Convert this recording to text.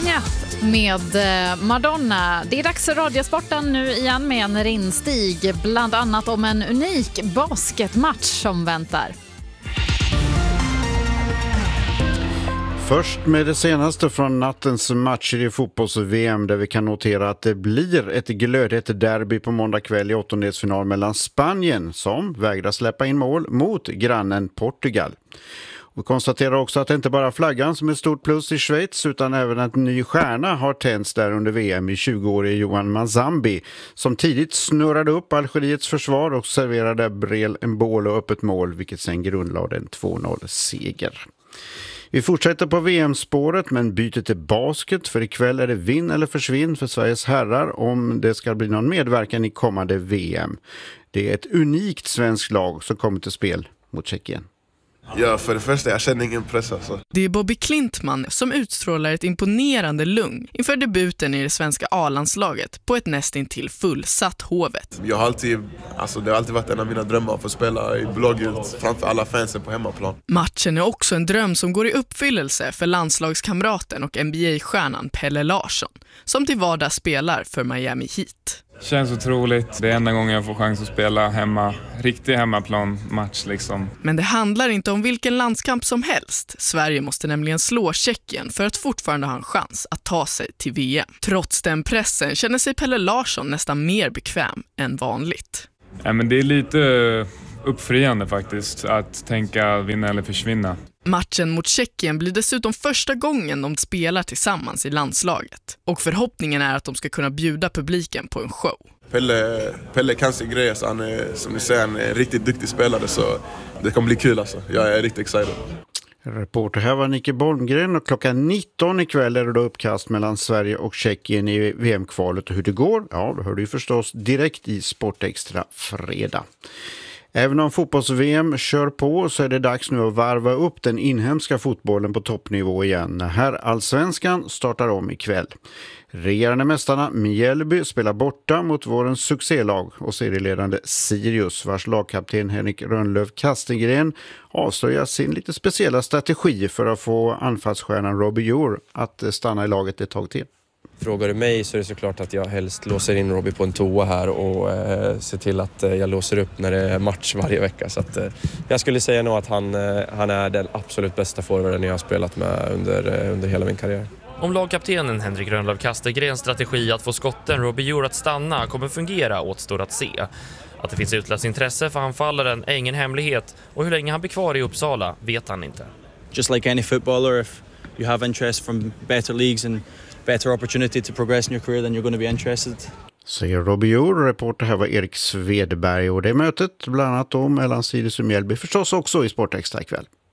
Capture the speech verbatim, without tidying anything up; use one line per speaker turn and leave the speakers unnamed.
Sjungit med Madonna. Det är dags för Radiosporten nu igen med en rinstig, bland annat om en unik basketmatch som väntar.
Först med det senaste från nattens matcher i fotbolls-V M där vi kan notera att det blir ett glödhett derby på måndag kväll i åttondelsfinal mellan Spanien som vägrar släppa in mål mot grannen Portugal. Vi konstaterar också att det inte bara flaggan som är stort plus i Schweiz utan även att en ny stjärna har tänts där under V M i tjugo-årige Johan Manzambi som tidigt snurrade upp Algeriets försvar och serverade Brel Embolo öppet mål vilket sen grundlade en två noll-seger. Vi fortsätter på V M-spåret men byter till basket för ikväll är det vinn eller försvinn för Sveriges herrar om det ska bli någon medverkan i kommande V M. Det är ett unikt svenskt lag som kommer till spel mot Tjeckien.
Ja, för det första, jag känner ingen press alltså.
Det är Bobby Klintman som utstrålar ett imponerande lugn inför debuten i det svenska A-landslaget på ett nästintill fullsatt Hovet.
Jag har alltid, alltså det har alltid varit en av mina drömmar att få spela i blågult framför alla fansen på hemmaplan.
Matchen är också en dröm som går i uppfyllelse för landslagskamraten och N B A-stjärnan Pelle Larsson som till vardags spelar för Miami Heat.
Känns otroligt. Det är enda gången jag får chans att spela hemma. Riktig hemmaplan match liksom.
Men det handlar inte om vilken landskamp som helst. Sverige måste nämligen slå Tjeckien för att fortfarande ha en chans att ta sig till V M. Trots den pressen känner sig Pelle Larsson nästan mer bekväm än vanligt.
Ja, men det är lite uppfriande faktiskt att tänka vinna eller försvinna.
Matchen mot Tjeckien blir dessutom första gången de spelar tillsammans i landslaget. Och förhoppningen är att de ska kunna bjuda publiken på en show.
Pelle, Pelle kan sin grej, så han är, som ni säger, en riktigt duktig spelare så det kommer bli kul alltså. Jag är riktigt excited.
Reporter här var Nicke Bolmgren och klockan nitton ikväll är det då uppkast mellan Sverige och Tjeckien i V M-kvalet och hur det går, ja då hör du ju förstås direkt i Sportextra fredag. Även om fotbolls-V M kör på så är det dags nu att varva upp den inhemska fotbollen på toppnivå igen. Här Allsvenskan startar om ikväll. Regerande mästarna Mjällby spelar borta mot vårens succélag och serieledande Sirius vars lagkapten Henrik Rönnlöv Kastegren avslöjar sin lite speciella strategi för att få anfallsstjärnan Robbie Jour att stanna i laget ett tag till.
Frågar du mig så är det såklart att jag helst låser in Robbie på en toa här och eh, ser till att eh, jag låser upp när det är match varje vecka. Så att, eh, jag skulle säga nog att han, eh, han är den absolut bästa forwarden jag har spelat med under, eh, under hela min karriär.
Om lagkaptenen Henrik Rönnlöv Kastegrens strategi att få skotten Robbie Jour att stanna kommer fungera återstår att se. Att det finns utlöst intresse för anfallaren är ingen hemlighet och hur länge han blir kvar i Uppsala vet han inte.
Just like any footballer, if you have interest from better leagues and better opportunity to progress in your career then you're going to be interested.
Säger Robbie Jour, reporter här var Erik Svedberg och det mötet bland annat då mellan Sirius och Mjällby förstås också i Sportextra ikväll.